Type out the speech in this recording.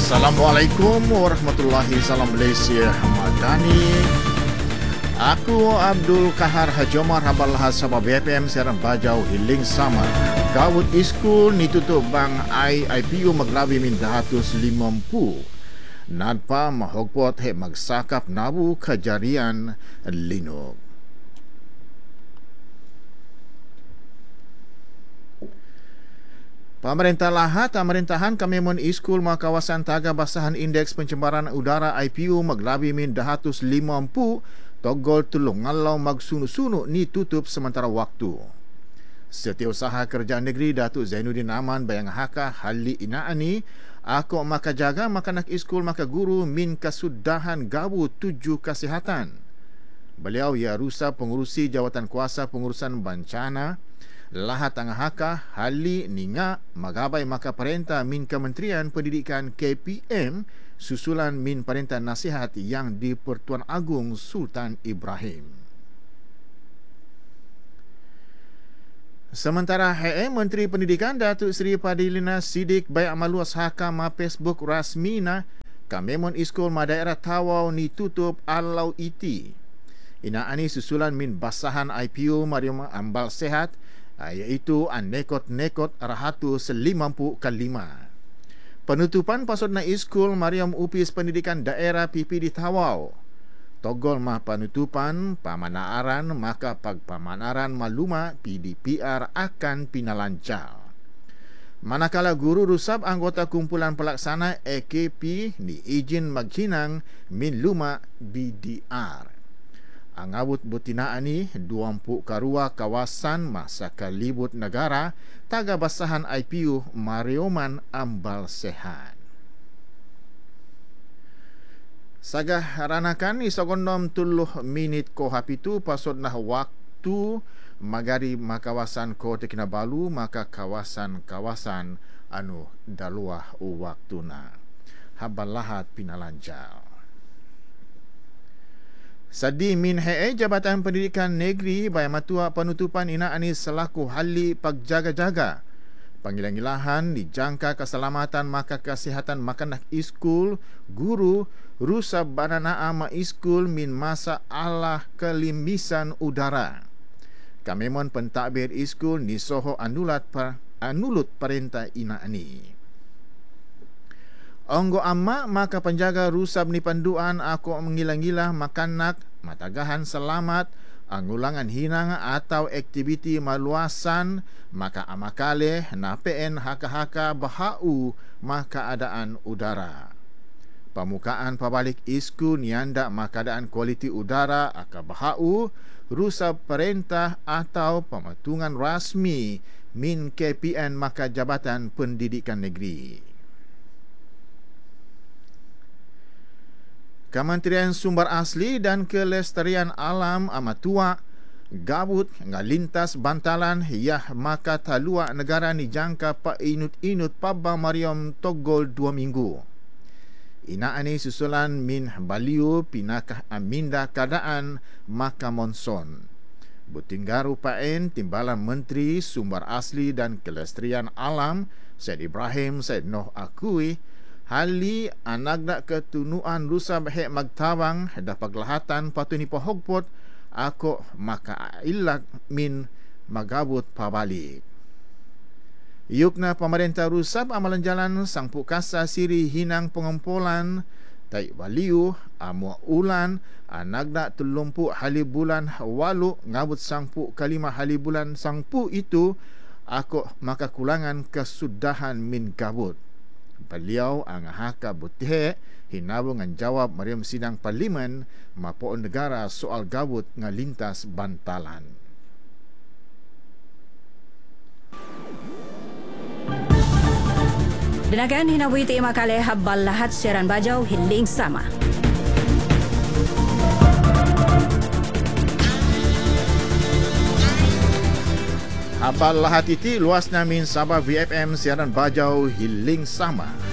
Assalamualaikum warahmatullahi salam Malaysia Madani. Aku Abdul Kahar Hajomar Habal Hasabah BFM siaran bajau hiling sama. Gawut iskul ni tutup bang IPU maglabi min 150. Nadpa mahogpot he magsakap nabu kejarian linog. Pemerintahan kami mon iskul ma kawasan taga basahan indeks pencemaran udara IPU maglabi min 150 togol tulung ngalau magsunu-sunu ni tutup sementara waktu. Setiausaha Kerjaan Negeri Datuk Zainuddin Aman bayang haka hali inaani ako makajaga makanak iskul maka guru min kasudahan gabu 7 kesihatan. Beliau ia rusa pengurusi jawatan kuasa pengurusan bencana lahat angahaka hali ninga magabay maka perintah min Kementerian Pendidikan KPM susulan min perintah nasihat yang di Pertuan Agong Sultan Ibrahim. Sementara Menteri Pendidikan Datuk Seri Padilina Siddiq bayak maluas haka ma Facebook rasmina kamemon iskul ma daerah Tawau ni tutup alau iti. Inaani susulan min basahan IPU Mariam Ambal Sehat iaitu nekot-nekot 150 kalima. Penutupan pasod na iskul Mariam Upis Pendidikan Daerah PP di Tawau. Togol mah penutupan pamanaaran maka pagpamanaran maluma PDPR akan pinalancar. Manakala guru rusab anggota kumpulan pelaksana AKP ni izin maghinang min luma BDR. Angabut butinaani 20 karua kawasan masa kalibut negara taga basahan IPU Marioman Ambal Sehat. Sagah ranakan isogondom 30 minit ko hapitu pasod nah waktu magari makawasan ko Tekinabalu maka kawasan-kawasan anu daluah waktuna. Habal lahat pinalancar. Sadi min Jabatan Pendidikan Negeri baya matua penutupan inaani selaku hali pagjaga-jaga. Panggilan-gilahan dijangka keselamatan maka kesihatan makanak iskul, guru, rusa banana ama iskul min masa alah kelimbisan udara. Kamemon pentadbir iskul ni soho anulut perintah inaani. Onggo amma maka penjaga rusab ni panduan ako mengilang-gilah makanak matagahan selamat angulangan hinang atau aktiviti maluasan maka amakale napeen haka-haka bahau maka keadaan udara. Pamukaan pabalik isku nianda makadaan kualiti udara aka bahau rusab perintah atau pematungan rasmi min KPN maka Jabatan Pendidikan Negeri. Kementerian Sumber Asli dan Kelestarian Alam Amatua gabut ngalintas bantalan yah maka talua negara ni jangka pa inut-inut pabba Mariam togol 2 minggu. Inaani susulan min baliu pinakah aminda keadaan maka monson. Butinggaru paen timbalan Menteri Sumber Asli dan Kelestarian Alam Said Ibrahim Said Noh akui hali anagda ketunuan rusab hek magtawang dapat lahatan patuni pahogpot ako maka ilak min magabut pabalik. Yukna pemerintah rusab amalan jalan sangpu kasa siri hinang pengumpulan tai baliu amu ulan anagda 30 hali bulan walu ngabut sangpu kalima hali bulan sangpu itu ako maka kulangan kesudahan min gabut. Beliau angahaka butih hinabu ngan jawab Mariam sidang parlimen mapoon negara soal gabut ngalintas bantalan. Dinagan hinawi tema kali habal lahat siaran bajau hiling sama. Habal lahat iti luas namin Sabah VFM siaran bajau hiling sama.